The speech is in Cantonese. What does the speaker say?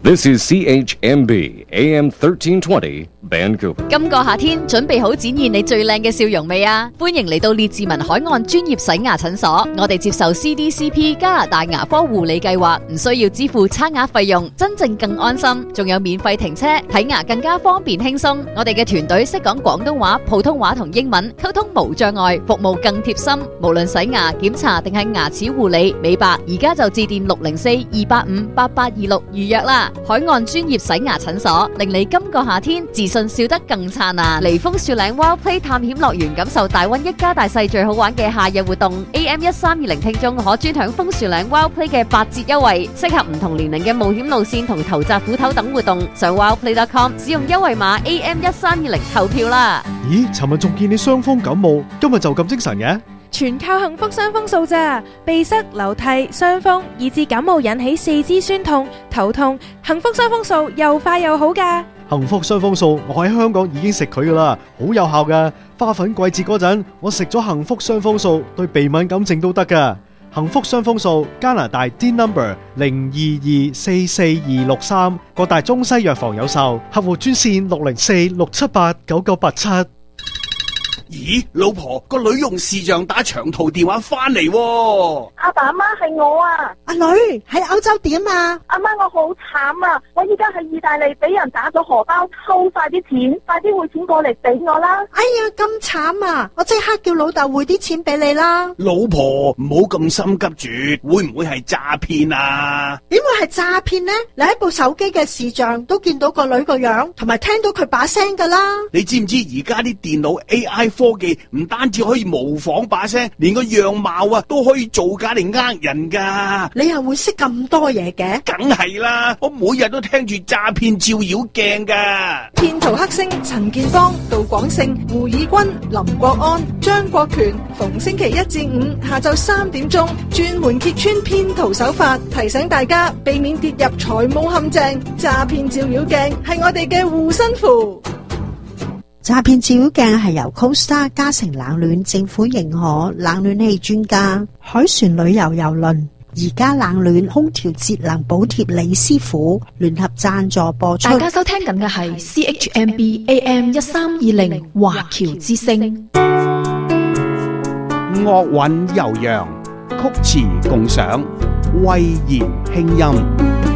This is CHMB AM 1320 Vancouver。 今個夏天準備好展現你最靚嘅笑容未啊？歡迎嚟到列治文海岸專業洗牙診所，我哋接受 CDCP 加拿大牙科護理計劃，唔需要支付差額費用，真正更安心，仲有免費停車，睇牙更加方便輕鬆。我哋嘅團隊識講廣東話、普通話同英文，溝通無障礙，服務更貼心。無論洗牙、檢查定係牙齒護理、美白，而家就致電604-285-8826預約啦。海岸專業洗牙診所，令你今個夏天自信笑得更燦爛。嚟楓樹嶺 Wild Play 探險樂園，感受大溫一家大細最好玩嘅夏日活動。AM1320聽眾可專享楓樹嶺 Wild Play 嘅8折優惠，適合唔同年齡嘅冒險路線同投擲斧頭等活動。上 wildplay.com 使用優惠碼 AM1320投票啦。 咦，尋日仲見你傷風感冒，今日就咁精神嘅？ 全靠幸福傷風素咋，鼻塞、流涕、傷風，以至感冒引起四肢酸痛、頭痛，幸福傷風素又快又好㗎。 幸福傷風素，我喺香港已經食佢噶啦，好有效噶。花粉季節嗰陣，我食咗幸福傷風素，對鼻敏感症都得噶。幸福傷風素，加拿大 D number 022444263，各大中西藥房有售，客戶專線604-678-9987。 咦，老婆，個女用視像打長途電話翻嚟喎。 阿爸阿媽係我啊。 阿女喺歐洲點啊？ 阿媽，我好慘啊！我依家喺意大利俾人打咗荷包，偷晒啲錢，快啲匯錢過嚟俾我啦！ 哎呀，咁慘啊！我即刻叫老豆匯啲錢俾你啦。 老婆，唔好咁心急住，會唔會係詐騙啊？ 點會係詐騙呢？你喺部手機嘅視像都見到個女個樣，同埋聽到佢把聲噶啦。 你知唔知而家啲電腦 AI 科技唔單止可以模仿把聲，連個樣貌啊都可以造假嚟呃人噶。 你又會識咁多嘢嘅？ 梗係啦，我每日都聽住詐騙照妖鏡噶。 騙徒黑星陳建邦、杜廣勝、胡以軍、林國安、張國權，逢星期1至5下晝3點鐘，專門揭穿騙徒手法，提醒大家避免跌入財務陷阱。詐騙照妖鏡係我哋嘅護身符。 詐騙照妖鏡係由 Costa 嘉誠冷暖政府認可冷暖氣專家海船旅遊郵輪而家冷暖空調節能補貼李師傅聯合贊助播出。 大家收聽緊嘅係 CHMB AM 1320華僑之聲。 樂韻悠揚，曲詞共賞，威嚴輕音。